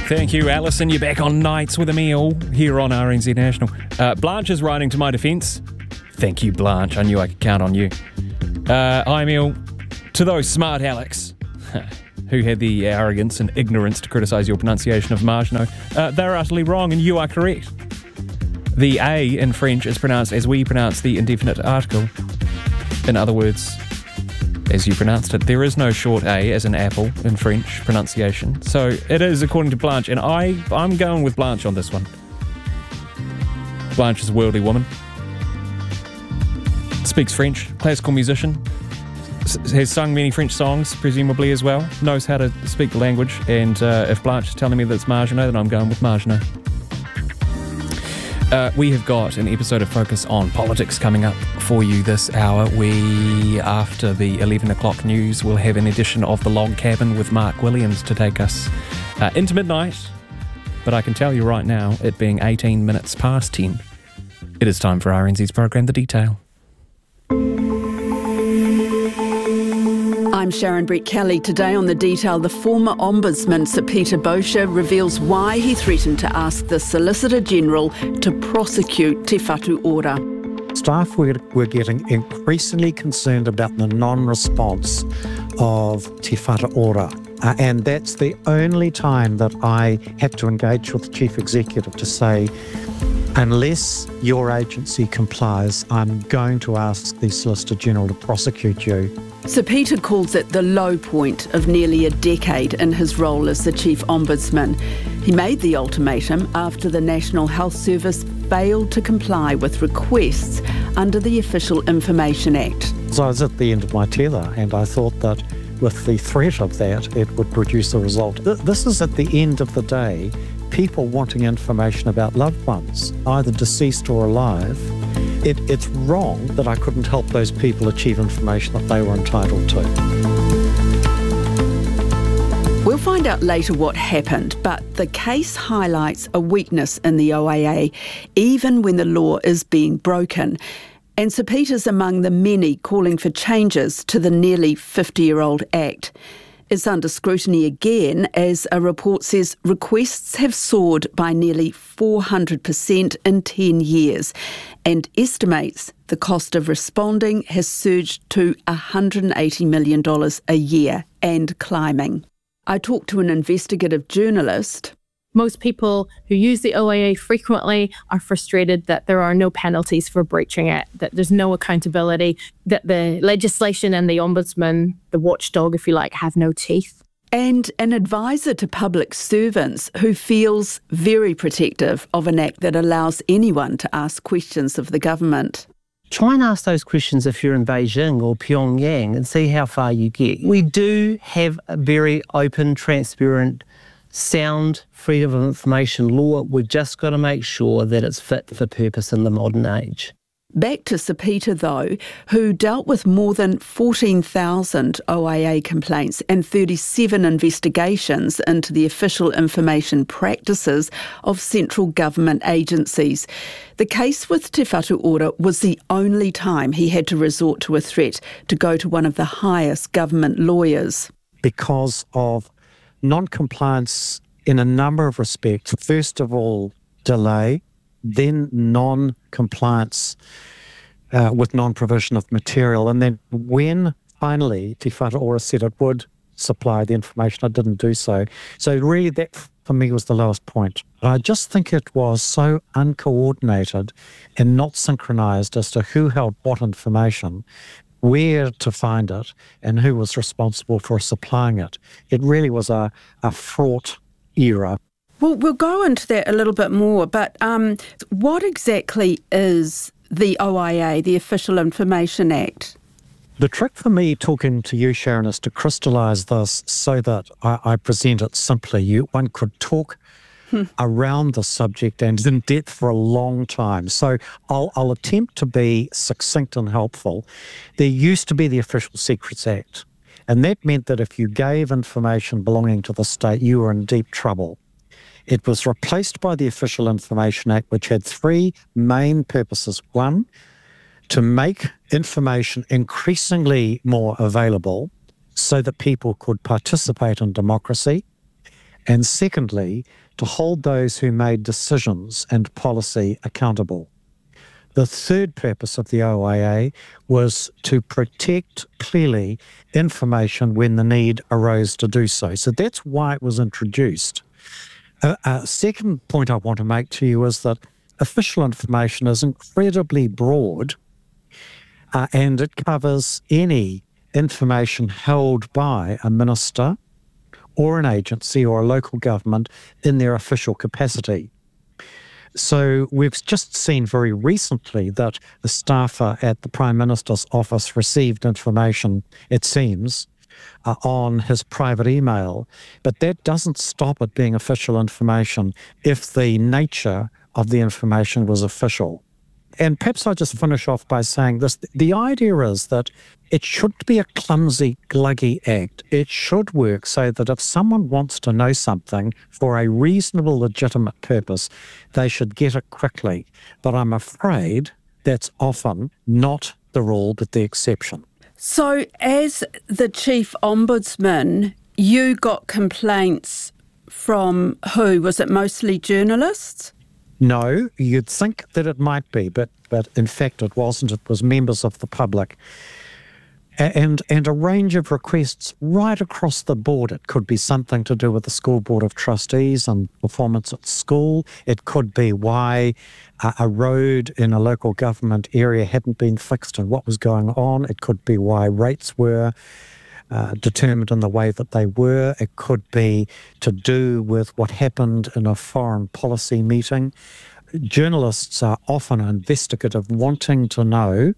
Thank you, Alison. You're back on Nights with Emil here on RNZ National. Blanche is writing to my defence. Thank you, Blanche. I knew I could count on you. Hi, Emil. To those smart Alex who had the arrogance and ignorance to criticise your pronunciation of Margenau, they're utterly wrong and you are correct. The A in French is pronounced as we pronounce the indefinite article. In other words, as you pronounced it. There is no short A as in apple in French pronunciation. So it is according to Blanche, and I'm going with Blanche on this one. Blanche is a worldly woman. Speaks French, classical musician. Has sung many French songs, presumably as well. Knows how to speak the language, and if Blanche is telling me that it's Margenau, then I'm going with Margenau. We have got an episode of Focus on Politics coming up for you this hour. After the 11 o'clock news, we'll have an edition of The Log Cabin with Mark Williams to take us into midnight. But I can tell you right now, it being 18 minutes past 10, it is time for RNZ's program, The Detail. I'm Sharon Brett-Kelly. Today on The Detail, the former Ombudsman Sir Peter Bosher reveals why he threatened to ask the Solicitor General to prosecute Te Whatu Ora. Staff were getting increasingly concerned about the non-response of Te Whatu Ora. And that's the only time that I had to engage with the Chief Executive to say, unless your agency complies, I'm going to ask the Solicitor General to prosecute you. Sir Peter calls it the low point of nearly a decade in his role as the Chief Ombudsman. He made the ultimatum after the National Health Service failed to comply with requests under the Official Information Act. So I was at the end of my tether, and I thought that with the threat of that, it would produce a result. This is at the end of the day, people wanting information about loved ones, either deceased or alive. It's wrong that I couldn't help those people achieve information that they were entitled to. We'll find out later what happened, but the case highlights a weakness in the OIA, even when the law is being broken. And Sir Peter's among the many calling for changes to the nearly 50-year-old Act. It's under scrutiny again, as a report says requests have soared by nearly 400% in 10 years, and estimates the cost of responding has surged to $180 million a year and climbing. I talked to an investigative journalist. Most people who use the OIA frequently are frustrated that there are no penalties for breaching it, that there's no accountability, that the legislation and the ombudsman, the watchdog, if you like, have no teeth. And an advisor to public servants who feels very protective of an act that allows anyone to ask questions of the government. Try and ask those questions if you're in Beijing or Pyongyang and see how far you get. We do have a very open, transparent, sound freedom of information law. We've just got to make sure that it's fit for purpose in the modern age. Back to Sir Peter, though, who dealt with more than 14,000 OIA complaints and 37 investigations into the official information practices of central government agencies. The case with Te Whatu Ora was the only time he had to resort to a threat to go to one of the highest government lawyers. Because of non-compliance in a number of respects. First of all, delay, then non-compliance with non-provision of material. And then when finally Te Whatu Ora said it would supply the information, I didn't do so. So really that for me was the lowest point. I just think it was so uncoordinated and not synchronised as to who held what information, where to find it, and who was responsible for supplying it. It really was a fraught era. Well, we'll go into that a little bit more, but what exactly is the OIA, the Official Information Act? The trick for me talking to you, Sharon, is to crystallise this so that I present it simply. One could talk around the subject and in depth for a long time. So I'll attempt to be succinct and helpful. There used to be the Official Secrets Act, and that meant that if you gave information belonging to the state, you were in deep trouble. It was replaced by the Official Information Act, which had three main purposes. One, to make information increasingly more available so that people could participate in democracy. And secondly, to hold those who made decisions and policy accountable. The third purpose of the OIA was to protect clearly information when the need arose to do so. So that's why it was introduced. A second point I want to make to you is that official information is incredibly broad, and it covers any information held by a minister or an agency or a local government in their official capacity. So we've just seen very recently that the staffer at the Prime Minister's office received information, it seems, on his private email, but that doesn't stop it being official information if the nature of the information was official. And perhaps I'll just finish off by saying this. The idea is that it shouldn't be a clumsy, gluggy act. It should work so that if someone wants to know something for a reasonable, legitimate purpose, they should get it quickly. But I'm afraid that's often not the rule, but the exception. So as the Chief Ombudsman, you got complaints from who? Was it mostly journalists? No, you'd think that it might be, but in fact it wasn't. It was members of the public. And a range of requests right across the board. It could be something to do with the School Board of Trustees and performance at school. It could be why a road in a local government area hadn't been fixed and what was going on. It could be why rates were determined in the way that they were. It could be to do with what happened in a foreign policy meeting. Journalists are often investigative, wanting to know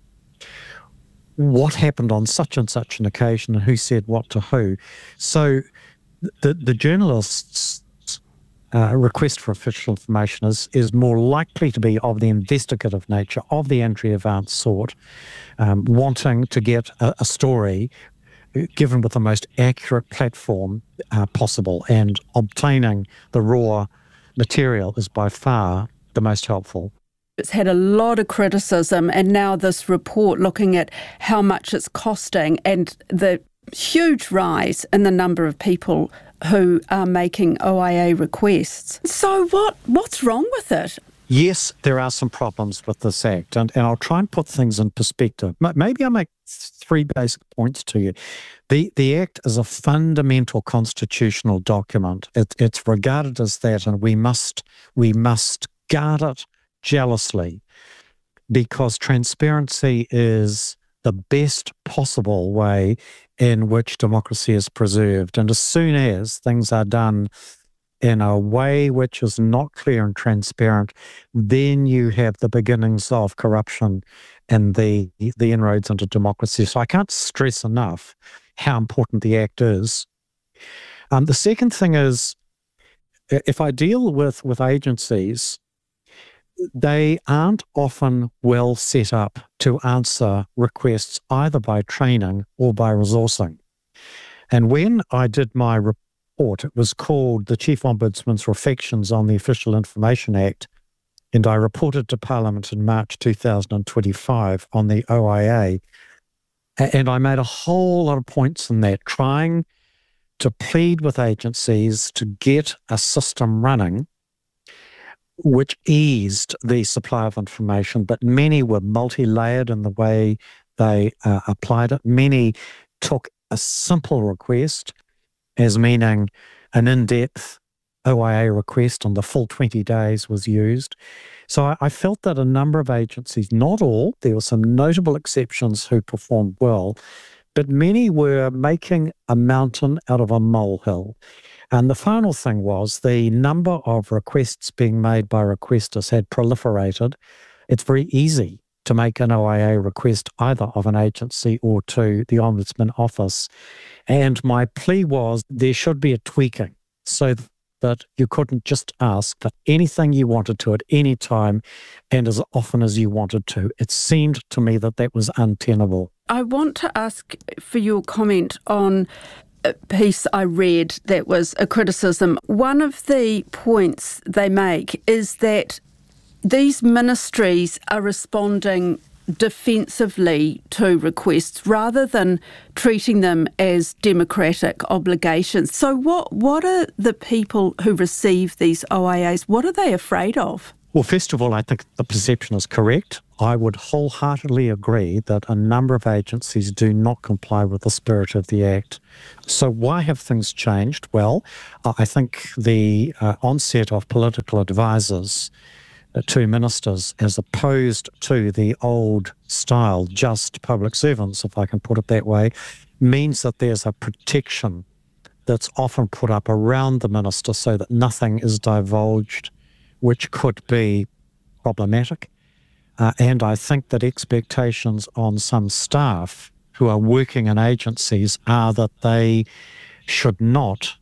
what happened on such and such an occasion and who said what to who. So the journalist's request for official information is more likely to be of the investigative nature, of the Andrea Vance sort, wanting to get a story given with the most accurate platform possible, and obtaining the raw material is by far the most helpful. It's had a lot of criticism, and now this report looking at how much it's costing and the huge rise in the number of people who are making OIA requests. So what's wrong with it? Yes, there are some problems with this Act, and I'll try and put things in perspective. Maybe I'll make three basic points to you. The Act is a fundamental constitutional document. It's regarded as that, and we must guard it jealously, because transparency is the best possible way in which democracy is preserved. And as soon as things are done in a way which is not clear and transparent, then you have the beginnings of corruption and the inroads into democracy. So I can't stress enough how important the Act is. The second thing is, if I deal with agencies, they aren't often well set up to answer requests either by training or by resourcing. And when I did my report, it was called the Chief Ombudsman's Reflections on the Official Information Act, and I reported to Parliament in March 2025 on the OIA. And I made a whole lot of points in that, trying to plead with agencies to get a system running which eased the supply of information, but many were multi-layered in the way they applied it. Many took a simple request as meaning an in-depth OIA request, and the full 20 days was used. So I felt that a number of agencies, not all, there were some notable exceptions who performed well, but many were making a mountain out of a molehill. And the final thing was the number of requests being made by requesters had proliferated. It's very easy to make an OIA request either of an agency or to the Ombudsman Office. And my plea was there should be a tweaking so that you couldn't just ask for anything you wanted to at any time and as often as you wanted to. It seemed to me that that was untenable. I want to ask for your comment on a piece I read that was a criticism. One of the points they make is that these ministries are responding defensively to requests rather than treating them as democratic obligations. So what are the people who receive these OIAs, what are they afraid of? Well, first of all, I think the perception is correct. I would wholeheartedly agree that a number of agencies do not comply with the spirit of the Act. So why have things changed? Well, I think the onset of political advisors to ministers, as opposed to the old style, just public servants, if I can put it that way, means that there's a protection that's often put up around the minister so that nothing is divulged which could be problematic. And I think that expectations on some staff who are working in agencies are that they should not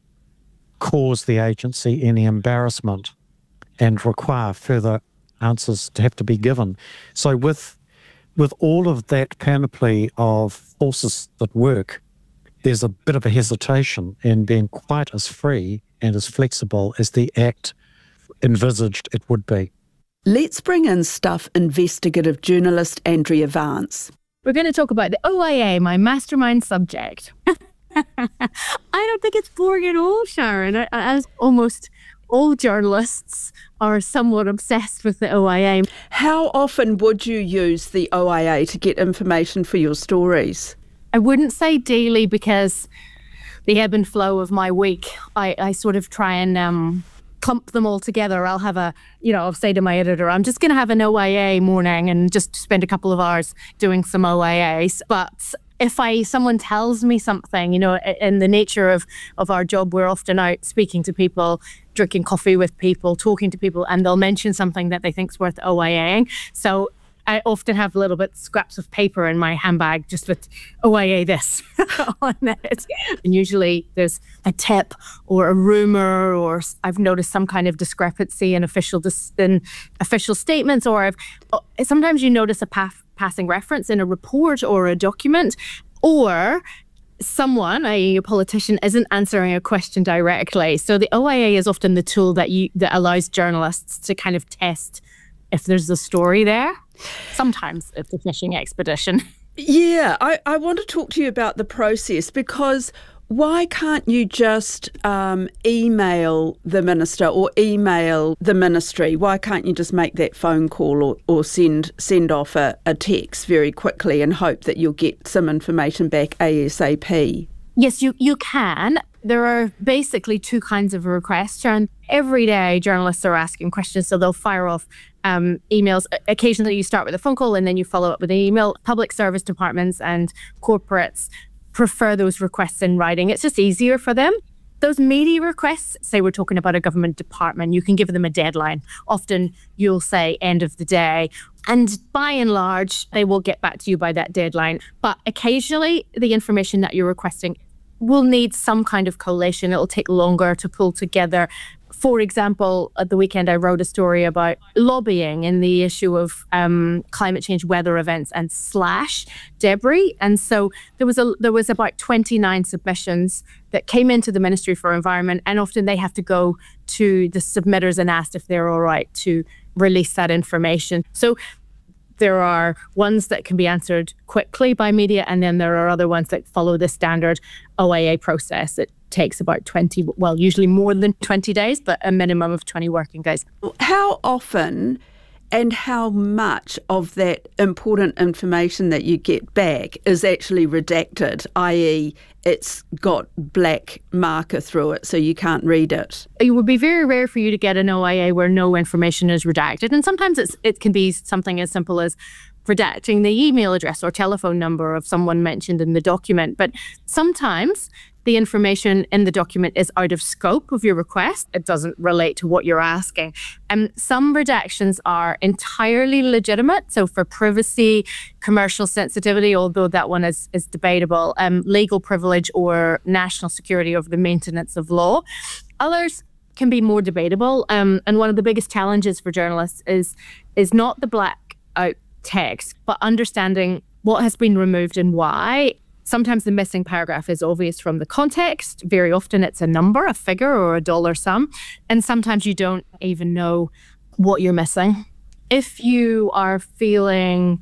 cause the agency any embarrassment and require further answers to have to be given. So with all of that panoply of forces that work, there's a bit of a hesitation in being quite as free and as flexible as the Act envisaged it would be. Let's bring in Stuff investigative journalist Andrea Vance. We're going to talk about the OIA, my mastermind subject. I don't think it's boring at all, Sharon. As almost all journalists are somewhat obsessed with the OIA. How often would you use the OIA to get information for your stories? I wouldn't say daily because the ebb and flow of my week, I sort of try and clump them all together. I'll have I'll say to my editor, I'm just going to have an OIA morning and just spend a couple of hours doing some OIAs. But if someone tells me something, in the nature of our job, we're often out speaking to people, drinking coffee with people, talking to people, and they'll mention something that they think's worth OIAing. So I often have little bit scraps of paper in my handbag just with OIA this on it. And usually there's a tip or a rumor, or I've noticed some kind of discrepancy in official statements, or sometimes you notice a passing reference in a report or a document, or someone, i.e. a politician, isn't answering a question directly. So the OIA is often the tool that allows journalists to kind of test if there's a story there. Sometimes it's a fishing expedition. Yeah, I want to talk to you about the process, because why can't you just email the minister or email the ministry? Why can't you just make that phone call or send off a text very quickly and hope that you'll get some information back ASAP? Yes, you can. There are basically two kinds of requests. And every day journalists are asking questions, so they'll fire off emails. Occasionally you start with a phone call and then you follow up with an email. Public service departments and corporates prefer those requests in writing. It's just easier for them. Those meaty requests, say we're talking about a government department, you can give them a deadline. Often you'll say end of the day. And by and large, they will get back to you by that deadline. But occasionally the information that you're requesting will need some kind of collation. It'll take longer to pull together. For example, at the weekend, I wrote a story about lobbying and the issue of climate change weather events and slash debris. And so there was about 29 submissions that came into the Ministry for Environment, and often they have to go to the submitters and ask if they're all right to release that information. So there are ones that can be answered quickly by media, and then there are other ones that follow the standard OIA process. It takes about usually more than 20 days, but a minimum of 20 working days. How often and how much of that important information that you get back is actually redacted, i.e. it's got black marker through it so you can't read it? It would be very rare for you to get an OIA where no information is redacted. And sometimes it can be something as simple as redacting the email address or telephone number of someone mentioned in the document. But sometimes the information in the document is out of scope of your request. It doesn't relate to what you're asking. And some redactions are entirely legitimate. So for privacy, commercial sensitivity, although that one is debatable, legal privilege or national security over the maintenance of law. Others can be more debatable. And one of the biggest challenges for journalists is not the black out text, but understanding what has been removed and why. Sometimes the missing paragraph is obvious from the context. Very often it's a number, a figure, or a dollar sum. And sometimes you don't even know what you're missing. If you are feeling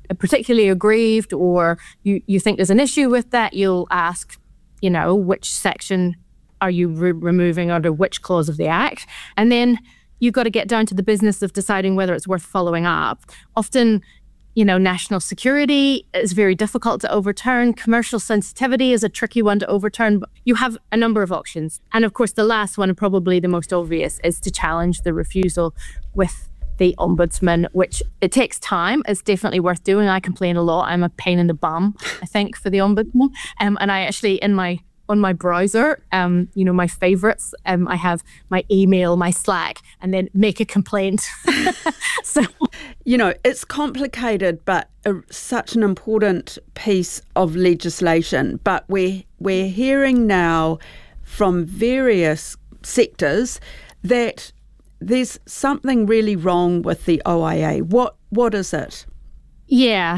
particularly aggrieved or you think there's an issue with that, you'll ask, which section are you removing under which clause of the Act? And then you've got to get down to the business of deciding whether it's worth following up. Often, national security is very difficult to overturn. Commercial sensitivity is a tricky one to overturn. But you have a number of options. And of course, the last one, and probably the most obvious, is to challenge the refusal with the Ombudsman, which it takes time. It's definitely worth doing. I complain a lot. I'm a pain in the bum, I think, for the Ombudsman. And I actually, on my browser, my favorites, I have my email, my Slack, and then make a complaint. So, it's complicated, but such an important piece of legislation. But we're hearing now from various sectors that there's something really wrong with the OIA. What is it? Yeah.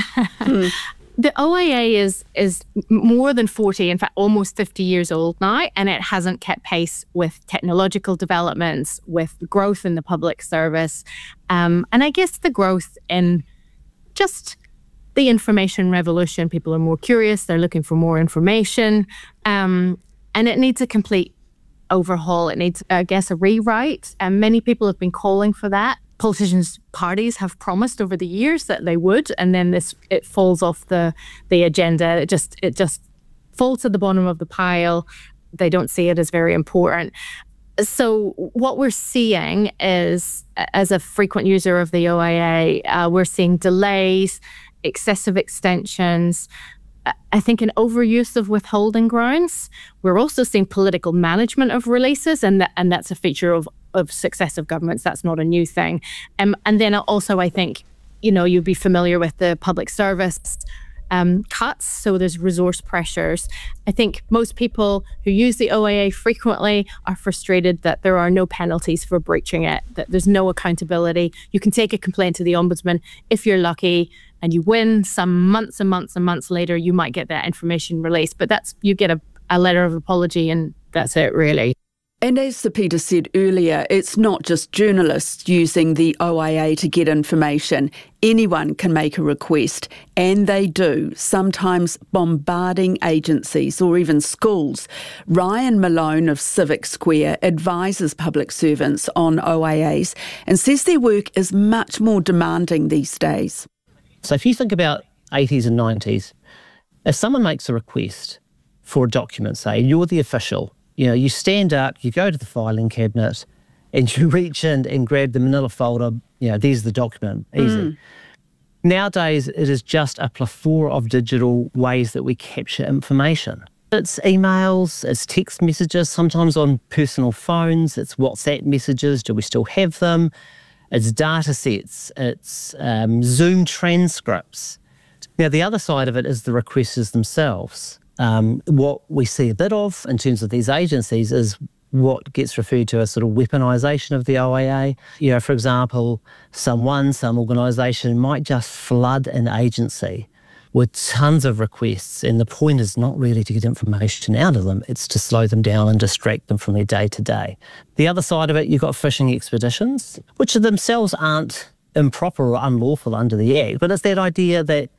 The OIA is more than 40, in fact, almost 50 years old now, and it hasn't kept pace with technological developments, with growth in the public service, and I guess the growth in just the information revolution. People are more curious, they're looking for more information, and it needs a complete overhaul. It needs, I guess, a rewrite, and many people have been calling for that. Politicians' parties have promised over the years that they would, and then it falls off the agenda. It just falls to the bottom of the pile. They don't see it as very important. So what we're seeing is, as a frequent user of the OIA, we're seeing delays, excessive extensions, I think an overuse of withholding grounds. We're also seeing political management of releases, and that's a feature of successive governments. That's not a new thing. And then also, I think, you'd be familiar with the public service cuts. So there's resource pressures. I think most people who use the OIA frequently are frustrated that there are no penalties for breaching it, that there's no accountability. You can take a complaint to the Ombudsman if you're lucky and you win. Some months and months and months later, you might get that information released. But you get a letter of apology and that's it, really. And as Sir Peter said earlier, it's not just journalists using the OIA to get information. Anyone can make a request, and they do, sometimes bombarding agencies or even schools. Ryan Malone of Civic Square advises public servants on OIAs and says their work is much more demanding these days. So if you think about 80s and 90s, if someone makes a request for a document, say, you're the official, you stand up, you go to the filing cabinet, and you reach in and grab the manila folder, there's the document, easy. Nowadays, it is just a plethora of digital ways that we capture information. It's emails, it's text messages, sometimes on personal phones, it's WhatsApp messages, do we still have them? It's data sets, it's Zoom transcripts. Now, the other side of it is the requesters themselves. What we see a bit of in terms of these agencies is what gets referred to as sort of weaponisation of the OIA. For example, some organisation might just flood an agency with tons of requests, and the point is not really to get information out of them, it's to slow them down and distract them from their day-to-day. The other side of it, you've got fishing expeditions, which themselves aren't improper or unlawful under the Act, but it's that idea that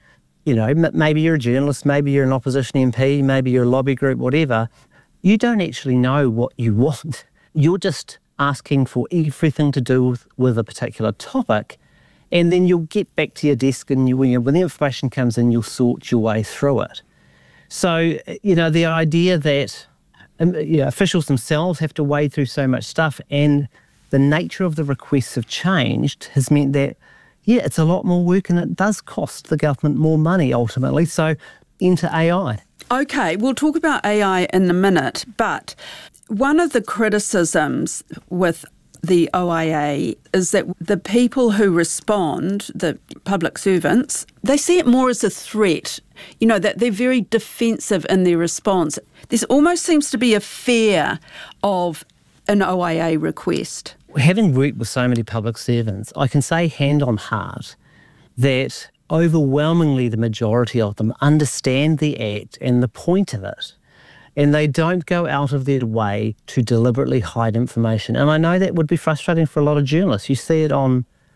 maybe you're a journalist, maybe you're an opposition MP, maybe you're a lobby group, whatever. You don't actually know what you want. You're just asking for everything to do with a particular topic, and then you'll get back to your desk and when the information comes in, you'll sort your way through it. So, the idea that officials themselves have to wade through so much stuff and the nature of the requests have changed has meant that it's a lot more work and it does cost the government more money ultimately. So enter AI. Okay, we'll talk about AI in a minute, but one of the criticisms with the OIA is that the people who respond, the public servants, they see it more as a threat, that they're very defensive in their response. There almost seems to be a fear of an OIA request. Having worked with so many public servants, I can say hand on heart that overwhelmingly the majority of them understand the Act and the point of it, and they don't go out of their way to deliberately hide information. And I know that would be frustrating for a lot of journalists. You see it on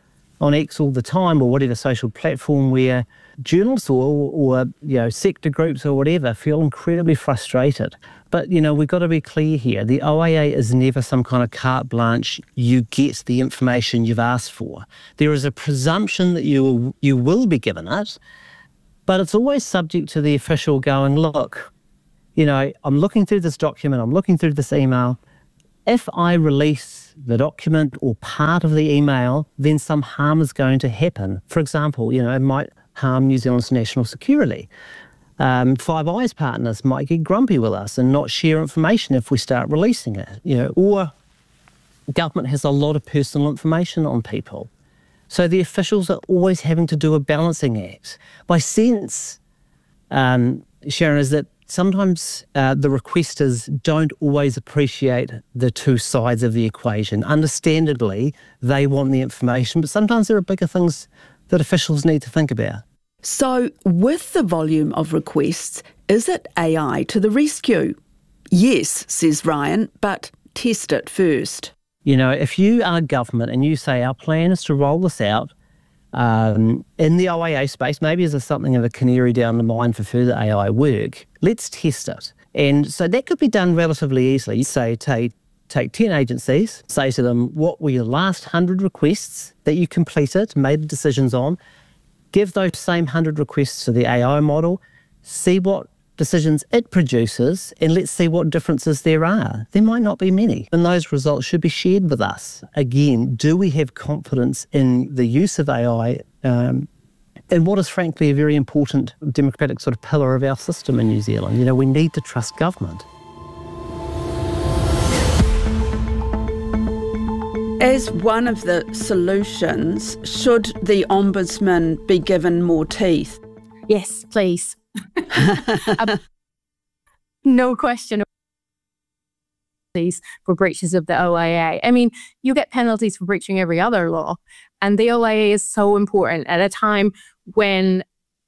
on X all the time, or whatever social platform, where journalists or sector groups or whatever feel incredibly frustrated. But, we've got to be clear here. The OIA is never some kind of carte blanche, you get the information you've asked for. There is a presumption that you will be given it, but it's always subject to the official going, look, I'm looking through this document, I'm looking through this email. If I release the document or part of the email, then some harm is going to happen. For example, it might harm New Zealand's national security. Five Eyes partners might get grumpy with us and not share information if we start releasing it. Or government has a lot of personal information on people. So the officials are always having to do a balancing act. My sense, Sharon, is that sometimes the requesters don't always appreciate the two sides of the equation. Understandably, they want the information, but sometimes there are bigger things that officials need to think about. So, with the volume of requests, is it AI to the rescue? Yes, says Ryan, but test it first. If you are government and you say our plan is to roll this out in the OIA space, maybe as something of a canary down the mine for further AI work, let's test it. And so that could be done relatively easily. You say, take 10 agencies, say to them, what were your last 100 requests that you completed, made decisions on? Give those same 100 requests to the AI model, see what decisions it produces, and let's see what differences there are. There might not be many, and those results should be shared with us. Again, do we have confidence in the use of AI and what is frankly a very important democratic sort of pillar of our system in New Zealand? We need to trust government. As one of the solutions, should the Ombudsman be given more teeth? Yes, please. No question. For breaches of the OIA. I mean, you get penalties for breaching every other law, and the OIA is so important at a time when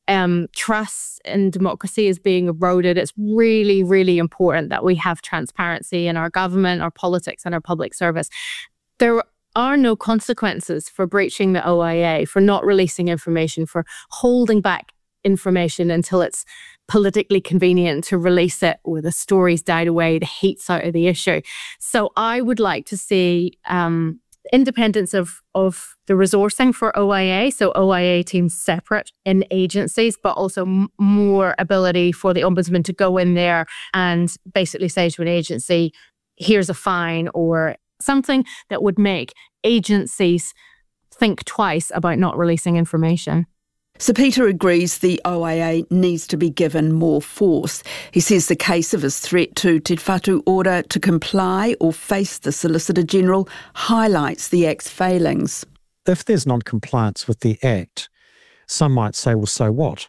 trust in democracy is being eroded. It's really, really important that we have transparency in our government, our politics, and our public service. There are no consequences for breaching the OIA, for not releasing information, for holding back information until it's politically convenient to release it, or the story's died away, the heat's out of the issue. So I would like to see independence of the resourcing for OIA, so OIA teams separate in agencies, but also more ability for the Ombudsman to go in there and basically say to an agency, here's a fine, or something that would make agencies think twice about not releasing information. Sir Peter agrees the OIA needs to be given more force. He says the case of his threat to Te Whatu Ora to comply or face the Solicitor General highlights the Act's failings. If there's non-compliance with the Act, some might say, well, so what?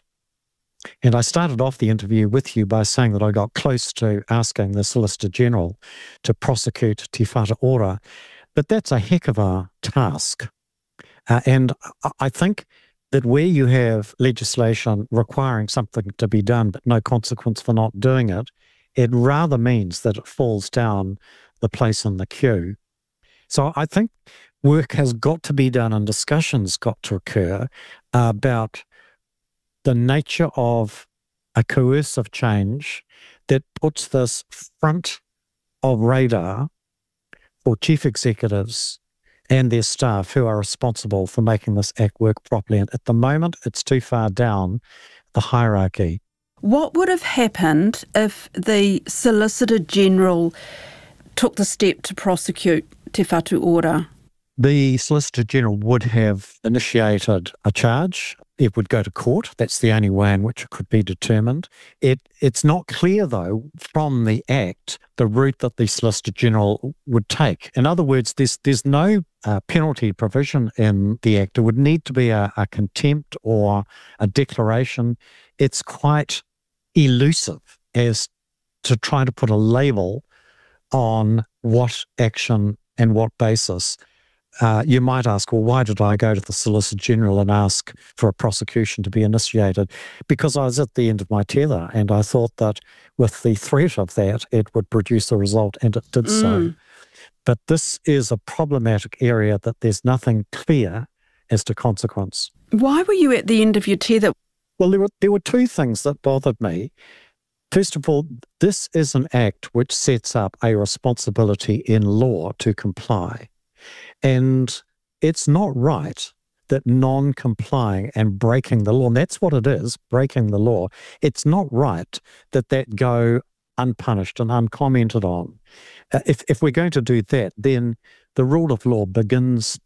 And I started off the interview with you by saying that I got close to asking the Solicitor General to prosecute Te Whatu Ora, but that's a heck of a task. And I think that where you have legislation requiring something to be done but no consequence for not doing it, it rather means that it falls down the place in the queue. So I think work has got to be done and discussions got to occur about the nature of a coercive change that puts this front of radar for chief executives and their staff who are responsible for making this Act work properly. And at the moment, it's too far down the hierarchy. What would have happened if the Solicitor General took the step to prosecute Te Whatu Ora? The Solicitor General would have initiated a charge. It would go to court. That's the only way in which it could be determined. It's not clear, though, from the Act, the route that the Solicitor General would take. In other words, there's no penalty provision in the Act. It would need to be a contempt or a declaration. It's quite elusive as to try to put a label on what action and what basis. You might ask, well, why did I go to the Solicitor General and ask for a prosecution to be initiated? Because I was at the end of my tether and I thought that with the threat of that, it would produce a result, and it did so. But this is a problematic area that there's nothing clear as to consequence. Why were you at the end of your tether? Well, there were two things that bothered me. First of all, this is an act which sets up a responsibility in law to comply. And it's not right that non-complying and breaking the law, and that's what it is, breaking the law, it's not right that go unpunished and uncommented on. If we're going to do that, then the rule of law begins